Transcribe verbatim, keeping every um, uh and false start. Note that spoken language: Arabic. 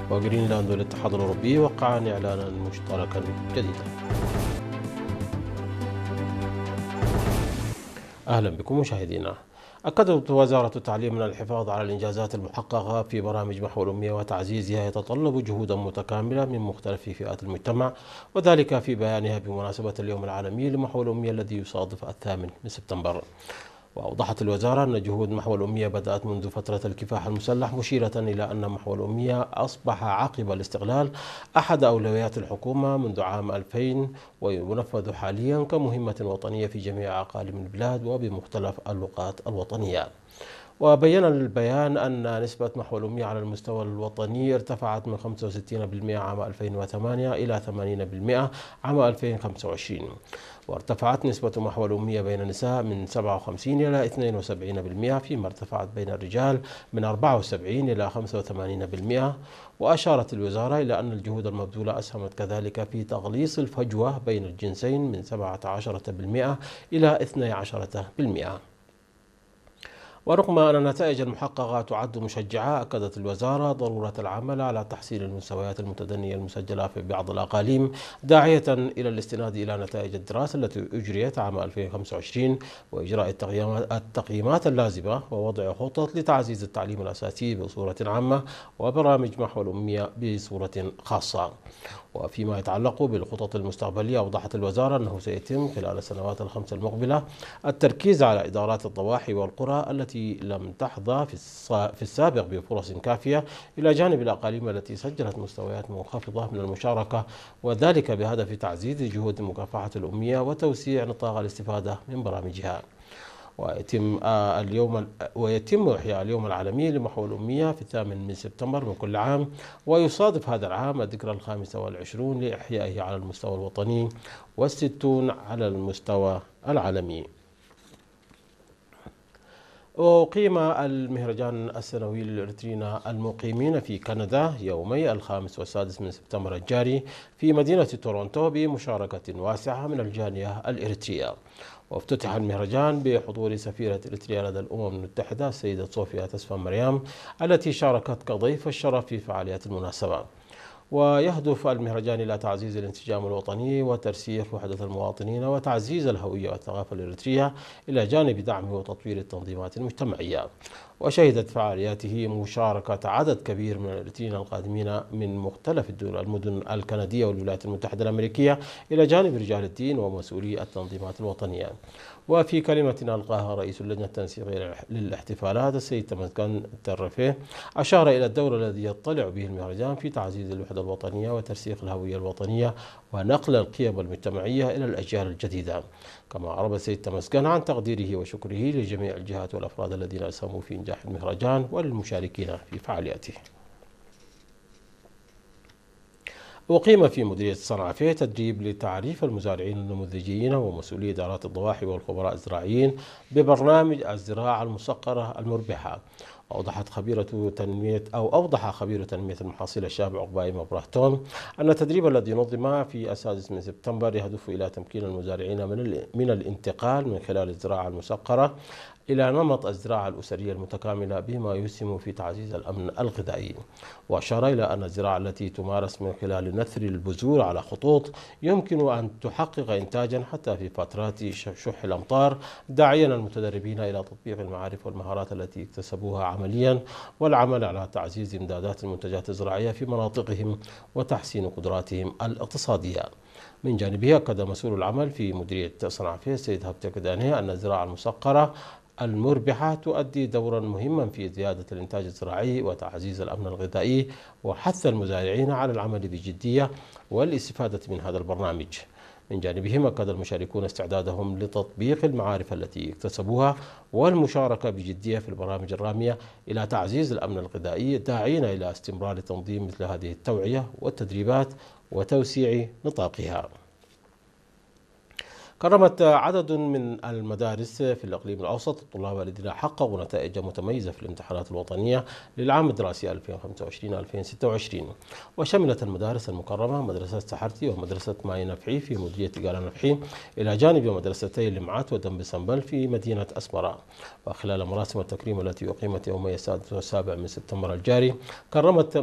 وغرينلاند والاتحاد الأوروبي وقعان إعلانا مشتركا جديدا. أهلا بكم مشاهدينا. أكدت وزارة التعليم أن الحفاظ على الإنجازات المحققة في برامج محو الأمية وتعزيزها يتطلب جهودا متكاملة من مختلف فئات المجتمع، وذلك في بيانها بمناسبة اليوم العالمي لمحو الأمية الذي يصادف الثامن من سبتمبر. وأوضحت الوزارة أن جهود محو الأمية بدأت منذ فترة الكفاح المسلح، مشيرة إلى أن محو الأمية أصبح عقب الاستقلال أحد أولويات الحكومة منذ عام ألفين، وينفذ حاليا كمهمة وطنية في جميع أقاليم البلاد وبمختلف اللغات الوطنية. وبين البيان أن نسبة محو الأمية على المستوى الوطني ارتفعت من خمسة وستين بالمئة عام ألفين وثمانية إلى ثمانين بالمئة عام ألفين وخمسة وعشرين، وارتفعت نسبة محو الأمية بين النساء من سبعة وخمسين إلى اثنين وسبعين بالمئة، فيما ارتفعت بين الرجال من أربعة وسبعين إلى خمسة وثمانين بالمئة. وأشارت الوزارة إلى أن الجهود المبذولة أسهمت كذلك في تقليص الفجوة بين الجنسين من سبعة عشر بالمئة إلى اثني عشر بالمئة. ورغم أن النتائج المحققة تعد مشجعة، أكدت الوزارة ضرورة العمل على تحسين المستويات المتدنية المسجلة في بعض الأقاليم، داعية إلى الاستناد إلى نتائج الدراسة التي أجريت عام ألفين وخمسة وعشرين وإجراء التقييمات اللازمة ووضع خطط لتعزيز التعليم الأساسي بصورة عامة وبرامج محو الأمية بصورة خاصة. وفيما يتعلق بالخطط المستقبلية، أوضحت الوزارة أنه سيتم خلال السنوات الخمس المقبلة التركيز على إدارات الضواحي والقرى التي لم تحظى في السابق بفرص كافية، إلى جانب الأقاليم التي سجلت مستويات منخفضة من المشاركة، وذلك بهدف تعزيز جهود مكافحة الأمية وتوسيع نطاق الاستفادة من برامجها. ويتم اليوم ويتم إحياء اليوم العالمي لمحو الأمية في الثامن من سبتمبر من كل عام، ويصادف هذا العام الذكرى الخامسة والعشرون لإحيائه على المستوى الوطني والستون على المستوى العالمي. أقيم المهرجان السنوي للإريتريين المقيمين في كندا يومي الخامس والسادس من سبتمبر الجاري في مدينة تورونتو بمشاركة واسعة من الجالية الإريترية. وافتتح المهرجان بحضور سفيرة إريتريا لدى الأمم المتحدة السيدة صوفيا تسفى مريم، التي شاركت كضيف الشرف في فعاليات المناسبة. ويهدف المهرجان إلى تعزيز الانسجام الوطني وترسيخ وحدة المواطنين وتعزيز الهوية والثقافة الإريترية، إلى جانب دعم وتطوير التنظيمات المجتمعية. وشهدت فعالياته مشاركة عدد كبير من الإريتريين القادمين من مختلف المدن الكندية والولايات المتحدة الأمريكية، إلى جانب رجال الدين ومسؤولي التنظيمات الوطنية. وفي كلمة ألقاها رئيس اللجنة التنسيقية للاحتفالات السيد تمسكن ترفيه، أشار إلى الدور الذي يطلع به المهرجان في تعزيز الوحدة الوطنية وترسيخ الهوية الوطنية ونقل القيم المجتمعية إلى الأجيال الجديدة. كما أعرب السيد تمسكن عن تقديره وشكره لجميع الجهات والأفراد الذين أسهموا في إنجاح المهرجان وللمشاركين في فعالياته. أقيم في مديرية صنعاء تدريب لتعريف المزارعين النموذجيين ومسؤولي إدارات الضواحي والخبراء الزراعيين ببرنامج الزراعة المصقرة المربحة. أوضحت خبيرة تنمية أو أوضح خبير تنمية المحاصيل الشاب عقباي مبراهتون أن التدريب الذي نظم في السادس من سبتمبر يهدف إلى تمكين المزارعين من من الانتقال من خلال الزراعة المصقرة إلى نمط الزراعة الأسرية المتكاملة، بما يسهم في تعزيز الأمن الغذائي. وأشار إلى أن الزراعة التي تمارس من خلال نثر البذور على خطوط يمكن أن تحقق إنتاجا حتى في فترات شح الأمطار، داعيا المتدربين إلى تطبيق المعارف والمهارات التي اكتسبوها عمليا والعمل على تعزيز إمدادات المنتجات الزراعية في مناطقهم وتحسين قدراتهم الاقتصادية. من جانبه، أكد مسؤول العمل في مديرية صنعاء السيد هبتك دانيه أن الزراعة المصقرة المربحة تؤدي دورا مهما في زيادة الإنتاج الزراعي وتعزيز الأمن الغذائي، وحث المزارعين على العمل بجدية والاستفادة من هذا البرنامج. من جانبهم، أكد المشاركون استعدادهم لتطبيق المعارف التي اكتسبوها والمشاركة بجدية في البرامج الرامية إلى تعزيز الأمن الغذائي، داعين إلى استمرار تنظيم مثل هذه التوعية والتدريبات وتوسيع نطاقها. كرمت عدد من المدارس في الإقليم الأوسط الطلاب الذين حققوا نتائج متميزة في الامتحانات الوطنية للعام الدراسي ألفين وخمسة وعشرين ألفين وستة وعشرين، وشملت المدارس المكرمة مدرسة سحرتي ومدرسة ماي نفحي في مديرية قالا نفحي، إلى جانب مدرستي لمعات ودنب سنبل في مدينة أسمراء. وخلال مراسم التكريم التي أقيمت يومي السادس والسابع من سبتمبر الجاري، كرمت